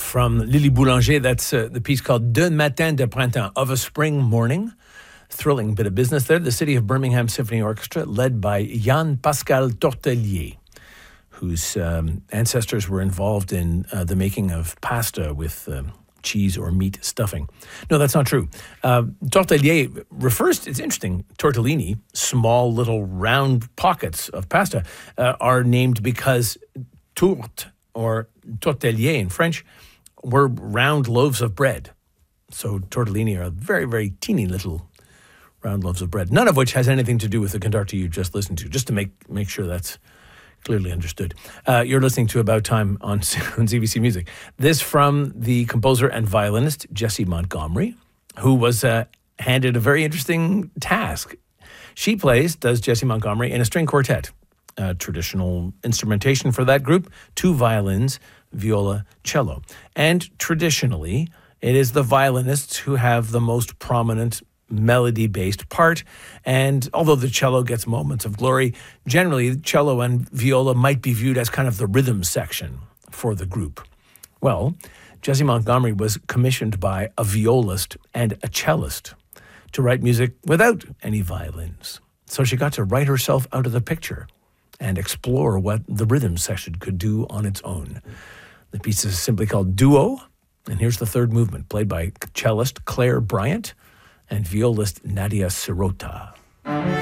from Lily Boulanger. That's the piece called D'un matin de printemps, of a spring morning. Thrilling bit of business there. The City of Birmingham Symphony Orchestra, led by Jan Pascal Tortelier, whose ancestors were involved in the making of pasta with cheese or meat stuffing. No, that's not true. Tortelier refers to, it's interesting, tortellini, small little round pockets of pasta, are named because tourte, or tortelier in French, were round loaves of bread. So tortellini are very, very teeny little round loaves of bread, none of which has anything to do with the conductor you just listened to, just to make sure that's clearly understood. You're listening to About Time on CBC Music. This from the composer and violinist Jessie Montgomery, who was handed a very interesting task. She does Jessie Montgomery, in a string quartet. Traditional instrumentation for that group, 2 violins, viola, cello. And traditionally, it is the violinists who have the most prominent melody-based part, and although the cello gets moments of glory, generally cello and viola might be viewed as kind of the rhythm section for the group. Well, Jessie Montgomery was commissioned by a violist and a cellist to write music without any violins. So she got to write herself out of the picture and explore what the rhythm section could do on its own. The piece is simply called Duo, and here's the third movement, played by cellist Claire Bryant and violist Nadia Sirota.